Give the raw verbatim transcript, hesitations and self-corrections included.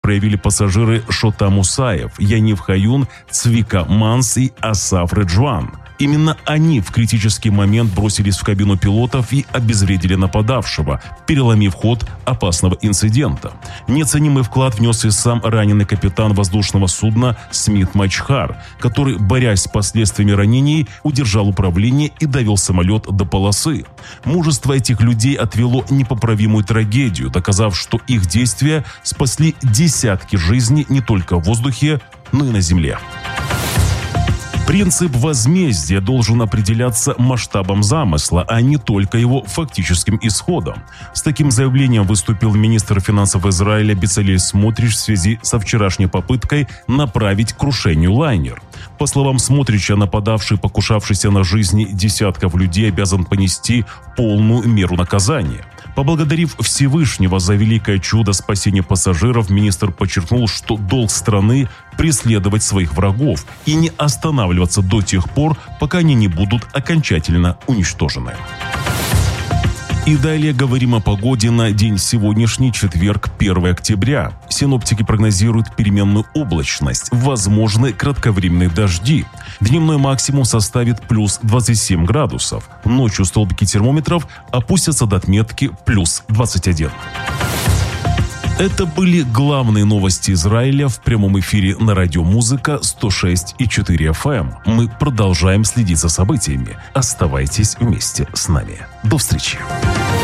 проявили пассажиры Шота Мусаев, Янив Хаюн, Цвика Манс и Асаф Реджван. Именно они в критический момент бросились в кабину пилотов и обезвредили нападавшего, переломив ход опасного инцидента. Неоценимый вклад внес и сам раненый капитан воздушного судна Смит Мачхар, который, борясь с последствиями ранений, удержал управление и довел самолет до полосы. Мужество этих людей отвело непоправимую трагедию, доказав, что их действия спасли десятки жизней не только в воздухе, но и на земле. Принцип возмездия должен определяться масштабом замысла, а не только его фактическим исходом. С таким заявлением выступил министр финансов Израиля Бецалель Смотрич в связи со вчерашней попыткой направить к крушению лайнер. По словам Смотрича, нападавший, покушавшийся на жизни десятков людей, обязан понести полную меру наказания. Поблагодарив Всевышнего за великое чудо спасения пассажиров, министр подчеркнул, что долг страны – преследовать своих врагов и не останавливаться до тех пор, пока они не будут окончательно уничтожены. И далее говорим о погоде на день сегодняшний, четверг, первое октября. Синоптики прогнозируют переменную облачность, возможны кратковременные дожди. Дневной максимум составит плюс двадцать семь градусов. Ночью столбики термометров опустятся до отметки плюс двадцать один. Это были главные новости Израиля в прямом эфире на радио Музыка сто шесть и четыре эф эм. Мы продолжаем следить за событиями. Оставайтесь вместе с нами. До встречи.